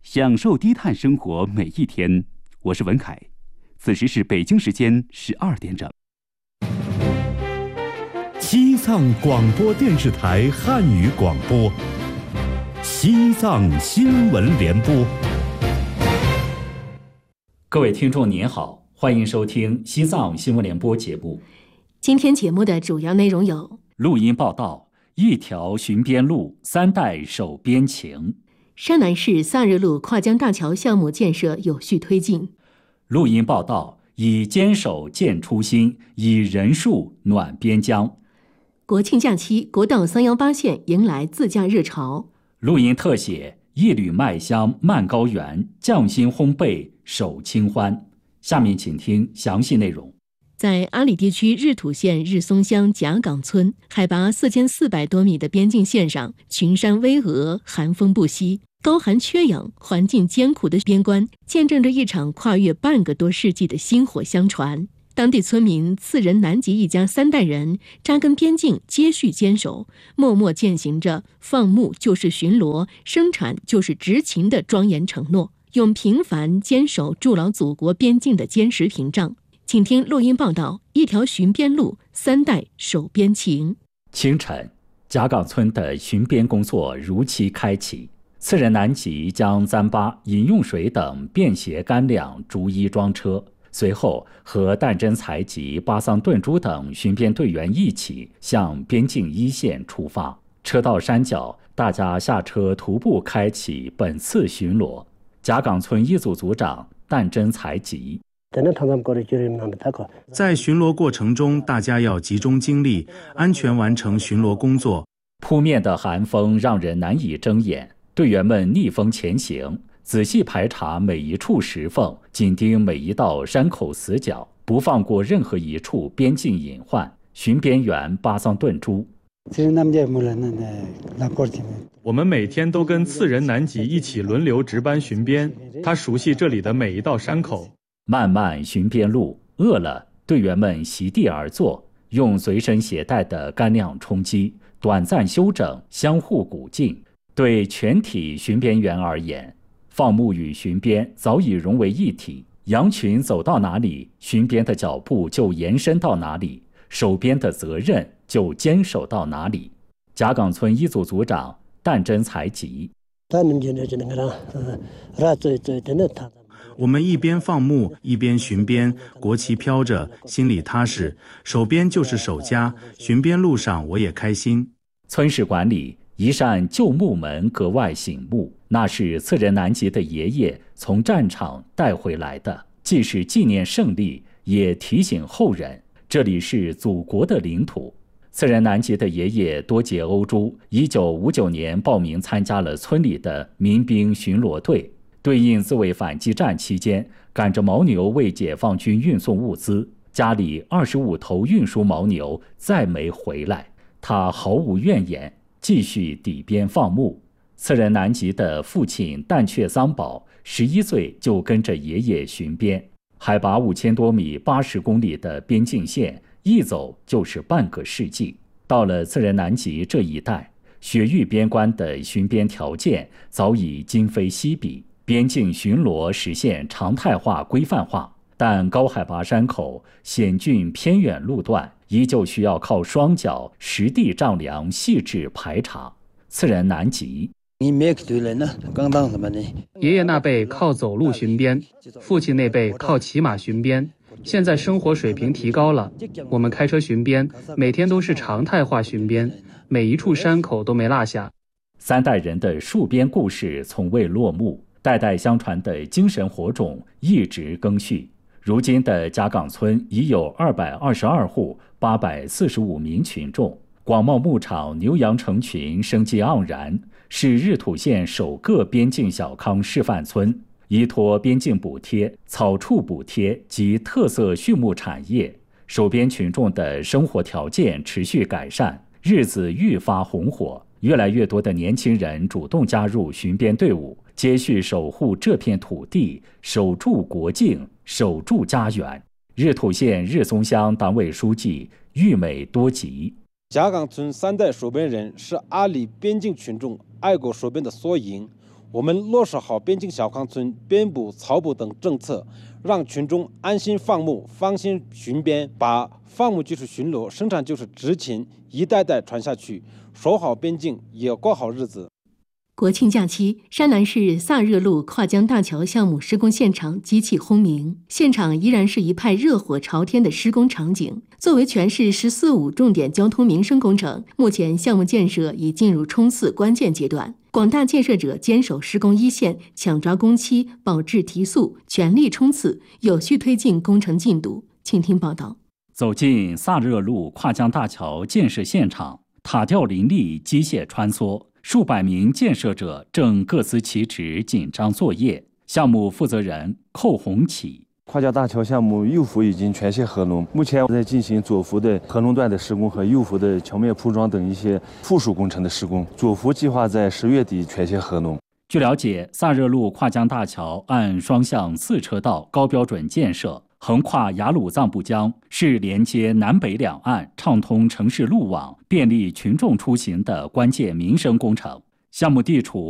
享受低碳生活每一天。我是文凯，此时是北京时间12点整。 西藏广播电视台汉语广播，西藏新闻联播。 各位听众您好，欢迎收听西藏新闻联播节目。 今天节目的主要内容有： 录音报道，一条巡边路，3代守边情； 山南市萨日路跨江大桥项目建设有序推进； 录音报道，以坚守见初心，以人数暖边疆； 国庆假期，国道318线迎来自驾热潮； 录音特写，一缕麦香漫高原，匠心烘焙守清欢。下面请听详细内容。 在阿里地区日土县日松乡贾岗村，海拔4400多米的边境线上，群山巍峨，寒风不息，高寒缺氧，环境艰苦的边关，见证着一场跨越半个多世纪的薪火相传。当地村民次仁南吉一家3代人扎根边境，接续坚守，默默践行着放牧就是巡逻，生产就是执勤的庄严承诺，用平凡坚守筑牢祖国边境的坚实屏障。请听录音报道：一条巡边路，3代守边情。 清晨，贾岗村的巡边工作如期开启。次仁南吉将糌粑、饮用水等便携干粮逐一装车，随后和旦真采集、巴桑炖猪等巡边队员一起向边境一线出发。车到山脚，大家下车徒步开启本次巡逻。贾岗村一组组长旦真采集。 在巡逻过程中，大家要集中精力，安全完成巡逻工作。 扑面的寒风让人难以睁眼，队员们逆风前行，仔细排查每一处石缝，紧盯每一道山口死角，不放过任何一处边境隐患。巡边员巴桑炖猪。 我们每天都跟次仁南吉一起轮流值班巡边，他熟悉这里的每一道山口。 漫漫巡边路，饿了，队员们席地而坐，用随身携带的干粮充饥，短暂休整，相互鼓劲。对全体巡边员而言，放牧与巡边早已融为一体，羊群走到哪里，巡边的脚步就延伸到哪里，守边的责任就坚守到哪里。贾岗村一组组长旦真采集。 我们一边放牧一边巡边，国旗飘着，心里踏实。守边就是守家，巡边路上我也开心。 村史馆里一扇旧木门格外醒目，那是次仁南吉的爷爷从战场带回来的，既是纪念胜利，也提醒后人这里是祖国的领土。次仁南吉的爷爷多杰欧珠1959年报名参加了村里的民兵巡逻队，对应自卫反击战期间，赶着牦牛为解放军运送物资，家里25头运输牦牛再没回来，他毫无怨言，继续抵边放牧。次仁南吉的父亲旦确桑宝11岁就跟着爷爷巡边，海拔5000多米、80公里的边境线，一走就是半个世纪。到了次仁南吉这一带，雪域边关的巡边条件早已今非昔比，边境巡逻实现常态化、规范化，但高海拔山口、险峻偏远路段依旧需要靠双脚实地丈量、细致排查。次仁南吉。 爷爷那辈靠走路巡边，父亲那辈靠骑马巡边。现在生活水平提高了，我们开车巡边，每天都是常态化巡边，每一处山口都没落下。 3代人的戍边故事从未落幕，代代相传的精神火种一直更续。如今的贾岗村已有222户，845名群众，广袤牧场牛羊成群，生机盎然，是日土县首个边境小康示范村。依托边境补贴、草畜补贴及特色畜牧产业，守边群众的生活条件持续改善，日子愈发红火。越来越多的年轻人主动加入巡边队伍，接续守护这片土地，守住国境，守住家园。日土县日松乡党委书记郁美多吉。 贾岗村3代守边人是阿里边境群众爱国守边的缩影。 我们落实好边境小康村边捕、草捕等政策，让群众安心放牧、放心巡边，把放牧就是巡逻，生产就是执勤一代代传下去，守好边境也过好日子。 国庆假期，山南市萨热路跨江大桥项目施工现场机器轰鸣，现场依然是一派热火朝天的施工场景。作为全市“14·5”重点交通民生工程，目前项目建设已进入冲刺关键阶段。广大建设者坚守施工一线，抢抓工期，保质提速，全力冲刺，有序推进工程进度。请听报道。 走进萨热路跨江大桥建设现场，塔吊林立，机械穿梭。数百名建设者正各司其职，紧张作业。项目负责人寇洪启： 跨江大桥项目右幅已经全线合龙，目前在进行左幅的合龙段的施工和右幅的桥面铺装等一些附属工程的施工。左幅计划在10月底全线合龙。 据了解，萨热路跨江大桥按双向4车道高标准建设，横跨雅鲁藏布江，是连接南北两岸、畅通城市路网、便利群众出行的关键民生工程。项目地处